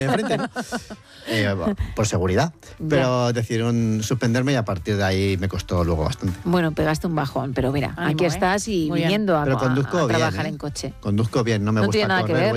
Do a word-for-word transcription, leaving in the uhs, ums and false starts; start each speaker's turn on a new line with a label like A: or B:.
A: enfrente, ¿no? eh, por seguridad. Pero ya. decidieron suspenderme y a partir de ahí me costó luego bastante.
B: Bueno, pegaste un bajón, pero mira,
C: Ánimo,
B: aquí
C: ¿eh?
B: estás y
C: Muy
B: viniendo a,
A: pero conduzco
B: a, a
A: bien,
B: trabajar
A: ¿eh?
B: en coche.
A: Conduzco bien, no me
B: no
A: gusta
B: tiene nada
A: correr,
B: que ver.